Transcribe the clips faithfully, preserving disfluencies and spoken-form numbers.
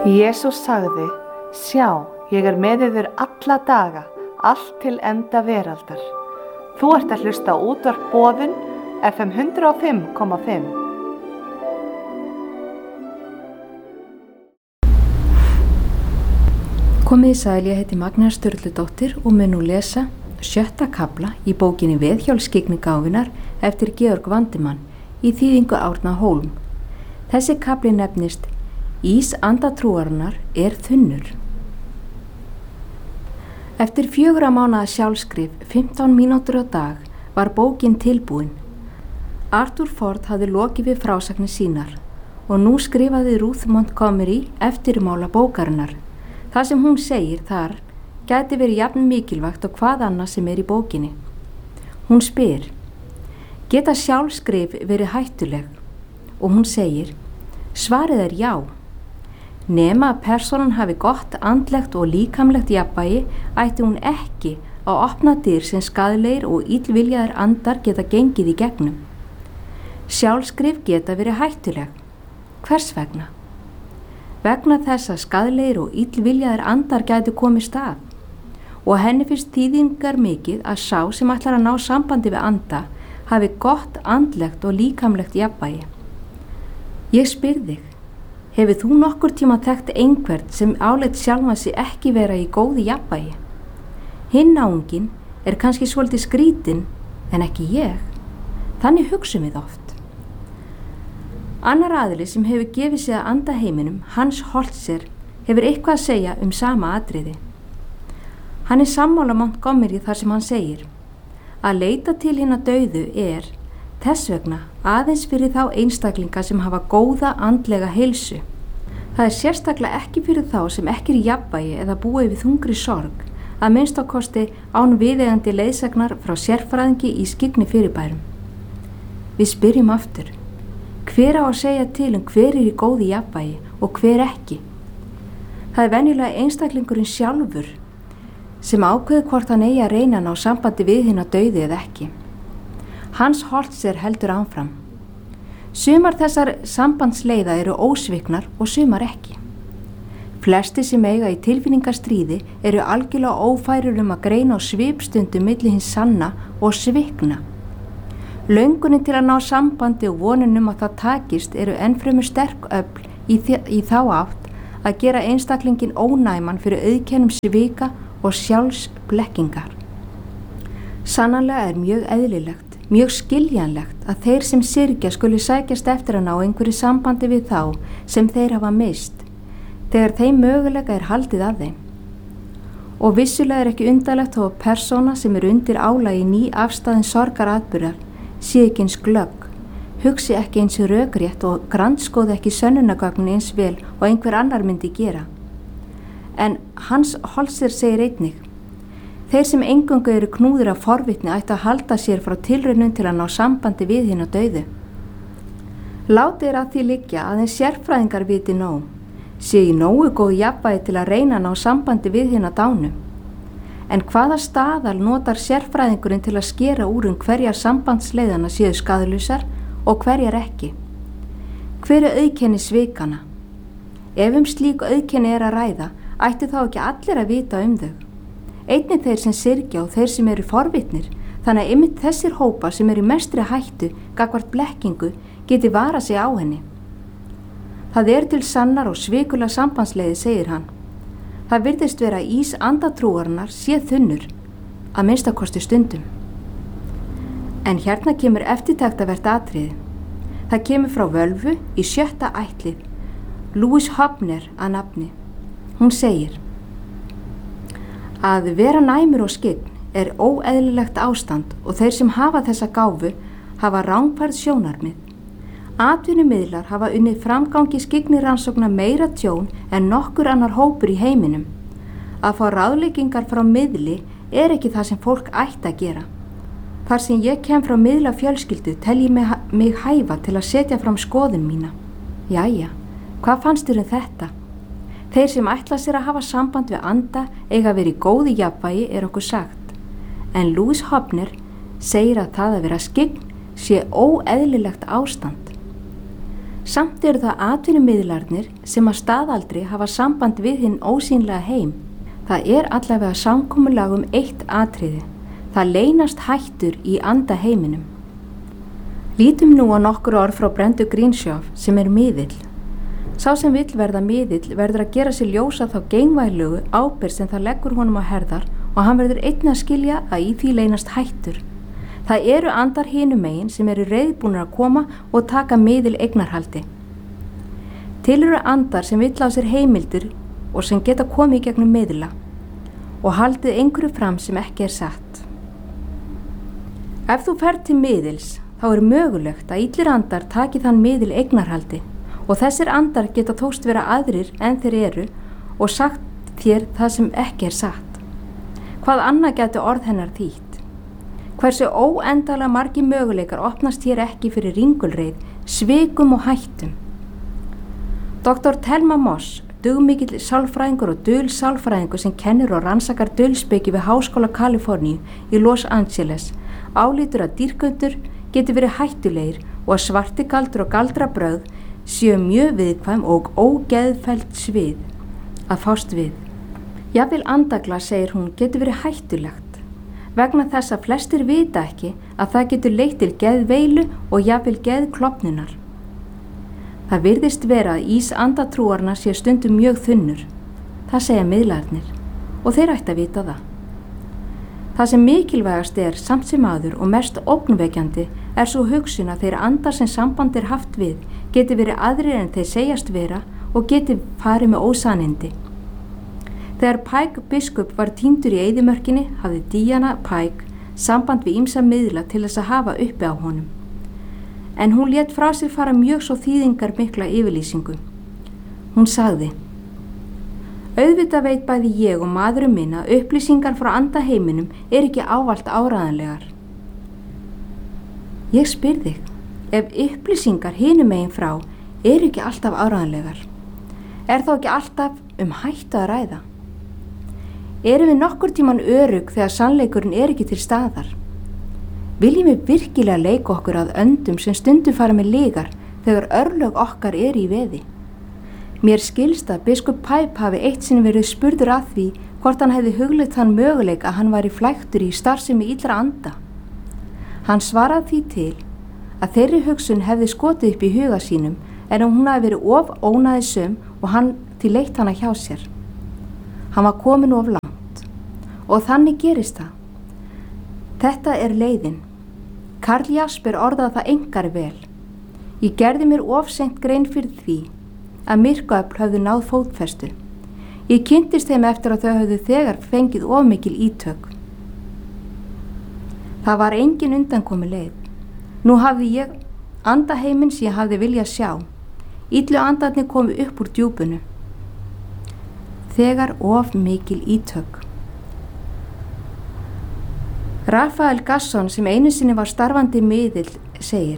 Jesús sagði, sjá, ég er með yður alla daga, allt til enda veraldar. Þú ert að hlusta á útvarp Boðun, F M hundrað og fimm komma fimm. Komið í sæl, ég heiti Magnea Sturludóttir og mun nú lesa sjötta kafla í bókinni Veðhjálpsskyggni gáfunnar eftir Georg Vandimann í þýðingu Árna Hólm. Þessi kafli nefnist Ís andatrúarinnar er þunnur. Eftir fjögurra mánaða sjálfskrif, fimmtán mínútur á dag, var bókin tilbúin. Arthur Ford hafði lokið við frásagnir sínar og nú skrifaði Ruth Montgomery eftirmála bókarinnar. Það sem hún segir þar gæti verið jafn mikilvægt og hvað annað sem er í bókinni. Hún spyr, geta sjálfskrif verið hættuleg? Og hún segir, svarið er já. Nema að persónan hafi gott andlegt og líkamlegt jafnvægi ætti hún ekki að opna dyr sem skaðlegir og illviljaðir andar geta gengið í gegnum. Sjálfskrif geta verið hættuleg. Hvers vegna? Vegna þess að skaðlegir og illviljaðir andar gætu komist að og henni finnst þýðingar mikið að sá sem ætlar að ná sambandi við anda hafi gott andlegt og líkamlegt jafnvægi. Ég spyr þig, hefur þú nokkur tíma þekkt einhvern sem áleit sjálfan sig ekki vera í góðu jafnvægi? Hinn náunginn er kannski svolítið skrítin en ekki ég. Þannig hugsum við oft. Annar aðili sem hefur gefið sig að anda heiminum, Hans Holzer, hefur eitthvað að segja um sama atriði. Hann er sammála Montgomery þar sem hann segir að leita til hinna dauðu er þess vegna aðeins fyrir þá einstaklinga sem hafa góða andlega heilsu. Það er sérstaklega ekki fyrir þá sem ekki er í jafnvægi eða búa yfir þungri sorg, að minnst á kosti án viðeigandi leiðsagnar frá sérfræðingi í skyggni fyrirbærum. Við spyrjum aftur, hver á að segja til um hver er í góðu jafnvægi og hver ekki? Það er venjulega einstaklingurinn sjálfur sem ákveður hvort hann eigi að reyna að ná sambandi við hina dauðu eða ekki. Hans Holzer heldur áfram. Sumar þessar sambandsleiða eru ósviknar og sumar ekki. Flesti sem eiga í tilfinningastríði eru algjörlega ófærir um að greina á svipstundum milli hins sanna og svikna. Löngunin til að ná sambandi og vonin um að það takist eru ennfremur sterk öfl í, í þá átt að gera einstaklingin ónæman fyrir auðkennum svika og sjálfsblekkingar. Sannarlega er mjög eðlilegt, mjög skiljanlegt að þeir sem syrgja skuli sækjast eftir að ná einhverju sambandi við þá sem þeir hafa mist, þegar þeim mögulega er haldið að þeim. Og vissulega er ekki undarlegt þó að persóna sem er undir álagi ný afstæðin sorgaratburðar sé ekki eins glögg, hugsi ekki eins rökrétt og grandskoði ekki sönnunargögnin eins vel og einhver annar myndi gera. En Hans Holzer segir einnig, þeir sem eingöngu eru knúðir af forvitni ættu að halda sér frá tilraunum til að ná sambandi við hina dauðu. Látið er að því liggja að þeim sérfræðingar viti nóg, sé í nógu góð jafnvægi til að reyna að ná sambandi við hina dánu. En hvaða staðal notar sérfræðingurinn til að skera úr um hverjar sambandsleiðana séu skaðlausar og hverjar ekki? Hver er auðkenni svikana? Ef um slík auðkenni er að ræða, ættu þá ekki allir að vita um þau. Einnig þeir sem syrgja og þeir sem eru forvitnir, þannig að einmitt þessir hópar sem eru í mestri hættu gagnvart blekkingu geti vara sig á henni. Það er til sannar og svikulega sambandsleiði, segir hann. Það virðist vera að ís andatrúarinnar sé þunnur, að minnsta kosti stundum. En hérna kemur eftirtektavert atriði. Það kemur frá Völvu í sjötta ættlið, Louise Hobner að nafni. Hún segir, að vera næmur og skyggn er óeðlilegt ástand og þeir sem hafa þessa gáfu hafa rangfærð sjónarmið. Atvinnumiðlar hafa unnið framgangi skyggnirannsókna meira tjón en nokkur annar hópur í heiminum. Að fá ráðleggingar frá miðli er ekki það sem fólk ætti að gera. Þar sem ég kem frá miðla fjölskyldu tel ég mig, mig hæfa til að setja fram skoðun mína. Jæja, hvað fannst þér um þetta? Þeir sem ætla sér að hafa samband við anda eiga að vera í góðu jafnvægi er okkur sagt. En Louise Hobner segir að það að vera skyggn sé óeðlilegt ástand. Samt eru það atvinnumiðlarnir sem að staðaldri hafa samband við hinn ósýnlega heim. Það er allavega samkomulag um eitt atriði. Það leynast hættur í anda heiminum. Lítum nú á nokkur orð frá Brendu Greenshof sem er miðill. Sá sem vill verða miðill verður að gera sér ljósa þá geinvænlegu ábyrgð sem það leggur honum á herðar og hann verður einnig að skilja að í því leynast hættur. Það eru andar hinum megin sem eru reiðbúnir að koma og taka miðil eignarhaldi. Til eru andar sem vill á sér heimildir og sem geta komið í gegnum miðla og haldið einhverju fram sem ekki er satt. Ef þú ferð til miðils, þá er mögulegt að illir andar taki þann miðil eignarhaldi og þessir andar geta þóst vera aðrir en þeir eru og sagt þér það sem ekki er satt. Hvað annað geti orð hennar þýtt? Hversu óendalega margi möguleikar opnast hér ekki fyrir ringulreið, svikum og hættum. doktor Thelma Moss, dugmikill sálfræðingur og dul sálfræðingur sem kennir og rannsakar dulspeki við Háskóla Kaliforníu í Los Angeles, álítur að dýrgöndur geti verið hættulegir og að svartigaldur og galdrabrögð séu mjög viðkvæm og ógeðfellt svið að fást við. Jafnvel andagla, segir hún, geti verið hættulegt vegna þess að flestir vita ekki að það getur leitt til geðveilu og jafnvel geðklofnunar. Það virðist vera að ís andatrúarna sé stundum mjög þunnur. Það segja miðlarnir og þeir ætti að vita það. Það sem mikilvægast er samt sem áður og mest ógnvekjandi er svo hugsun að þeir andar sem samband er haft við geti verið aðrir en þeir segjast vera og geti farið með ósanindi. Þegar Pike biskup var týndur í eyðimörkinni hafði Diana Pike samband við ýmsa miðla til þess að hafa uppi á honum. En hún lét frá sér fara mjög svo þýðingar mikla yfirlýsingu. Hún sagði: Auðvitað veit bæði ég og maðurinn minn að upplýsingar frá andaheiminum er ekki ávallt áræðanlegar. Ég spyr þig, ef upplýsingar hinum megin frá er ekki alltaf áræðanlegar, er þá ekki alltaf um hættu að ræða? Erum við nokkur tíman örugg þegar sannleikurinn er ekki til staðar? Viljum við virkilega leika okkur að öndum sem stundum fara með lygar þegar örlög okkar er í veði? Mér skilst að biskup Pipe hafi eitt sinn verið spurður að því hvort hann hefði hugleitt þann möguleik að hann væri flæktur í starfsemi illra anda. Hann svaraði því til að þeirri hugsun hefði skotið upp í huga sínum en hún hafi verið of ónæðisöm og hann því leitt hana hjá sér. Hann var komin of langt og þannig gerist það. Þetta er leiðin. Karl Jasper orðaði það einkar vel. Ég gerði mér of seint grein fyrir því að myrkvaöfl höfðu náð fótfestu. Ég kynntist þeim eftir að þau höfðu þegar fengið of mikil ítök. Það var engin undankomi leið. Nú hafði ég andaheiminn sem ég hafði viljað sjá. Illu andarnir komu upp úr djúpunu. Þegar of mikil ítök. Rafael Gasson sem einu sinni var starfandi miðill segir: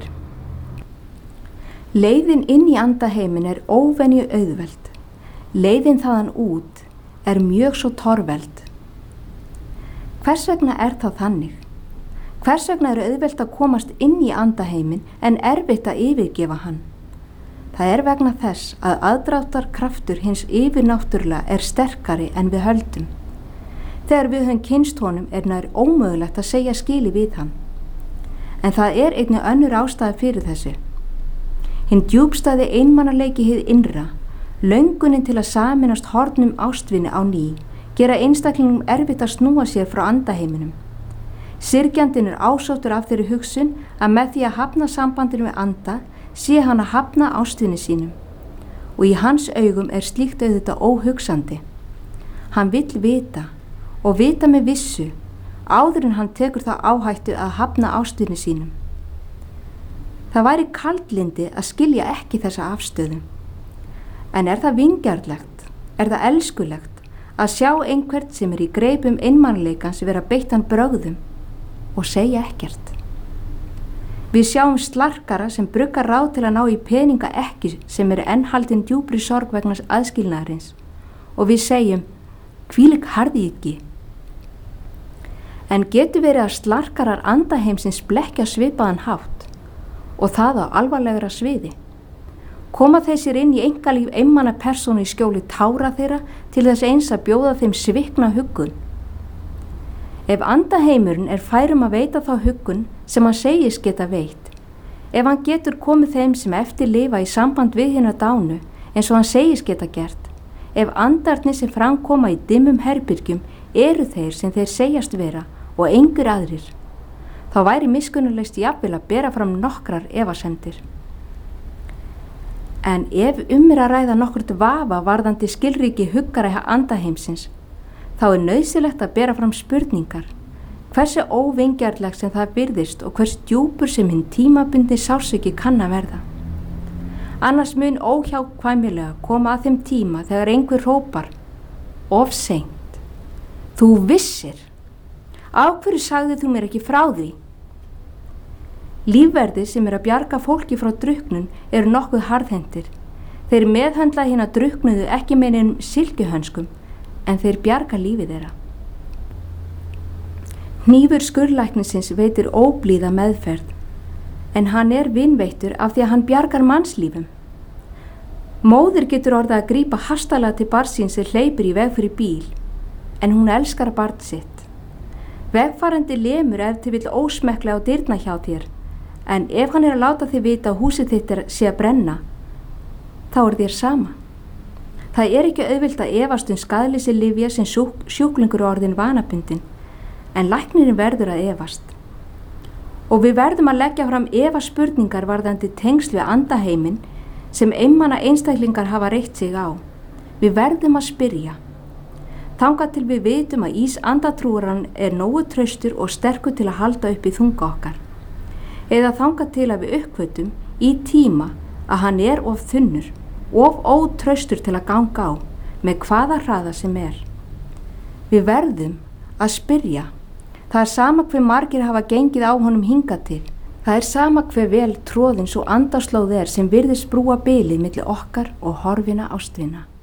Leiðin inn í andaheimin er óvenju auðveld. Leiðin þaðan út er mjög svo torveld. Hvers vegna er það þannig? Hvers vegna er auðvelt að komast inn í andaheimin en erfitt að yfirgefa hann? Það er vegna þess að aðdráttarkraftur hins yfirnáttúrulega er sterkari en við höldum. Þegar við höfum kynnst honum er nær ómögulegt að segja skili við hann. En það er einnig önnur ástæða fyrir þessu. Hinn djúpstæði einmannaleiki hið innra, löngunin til að sameinast hornum ástvinni á ný, gera einstaklingum erfitt að snúa sér frá andaheiminum. Syrgjandinn er ásóttur af þeirri hugsun að með því að hafna sambandinu við anda, sé hann að hafna ástvinni sínum. Og í hans augum er slíkt auðvitað óhugsandi. Hann vill vita, og vita með vissu, áður en hann tekur það áhættu að hafna ástvinni sínum. Það væri kaldlyndi að skilja ekki þessa afstöðu. En er það vingjarnlegt, er það elskulegt að sjá einhvern sem er í greipum einmannleikans vera beittan brögðum og segja ekkert? Við sjáum slarkara sem bruggar ráð til að ná í peninga ekki sem eru enn haldin djúpri sorg vegna aðskilnaðarins og við segjum: hvílík harðýðgi. En getur verið að slarkarar andaheimsins blekkja svipaðan hátt og það á alvarlegra sviði. Koma þeir sér inn í einkalíf einmana persónu í skjóli tára þeirra til þess eins að bjóða þeim svikna huggun. Ef andaheimurinn er færum að veita þá huggun sem hann segist geta veitt, ef hann getur komið þeim sem eftir lifa í samband við hina dánu eins og hann segist geta gert, ef andarnir sem framkoma í dimmum herbyrgjum eru þeir sem þeir segjast vera og engur aðrir, þá væri miskunnarlegst jafnvel að bera fram nokkrar efasemdir. En ef um er að ræða nokkurt vafa varðandi skilríki huggara andaheimsins, þá er nauðsynlegt að bera fram spurningar, hversu óvingjarnleg sem það virðist og hvers djúpur sem hinn tímabundi sársauki kann að verða. Annars mun óhjákvæmilega koma að þeim tíma þegar einhver hrópar, of seint. Þú vissir, af hverju sagði þú mér ekki frá því? Lífverðir sem er að bjarga fólki frá drukknun eru nokkuð harðhentir. Þeir meðhöndla hina drukknuðu ekki með einum silkihönskum, en þeir bjarga lífið þeirra. Hnífur skurðlæknisins veitir óblíða meðferð, en hann er vinveittur af því að hann bjargar mannslífum. Móðir getur orðið að grípa hastalega til barnsins sem hleypur í veg fyrir bíl, en hún elskar barn sitt. Vegfarandi lemur ef þið vill ósmekklega á dyrna hjá þér, en ef hann er að láta þig vita að húsið þitt er sé að brenna, þá er þér sama. Það er ekki auðvilt að efast um skaðleysi lyfja sem sjúk, sjúklingur orðin vanabundin, en læknirinn verður að efast. Og við verðum að leggja fram efaspurningar varðandi tengsl við andaheiminn sem einmana einstaklingar hafa reitt sig á. Við verðum að spyrja. Þangað til við vitum að ís andatrúaran er nógu traustur og sterkur til að halda upp í þunga okkar. Eða þangað til að við uppgötum í tíma að hann er of þunnur, of ótraustur til að ganga á, með hvaða hraða sem er. Við verðum að spyrja. Það er sama hve margir hafa gengið á honum hingað til. Það er sama hve vel tróðin svo andarslóð er sem virðist brúa bilið milli okkar og horfina ástvina.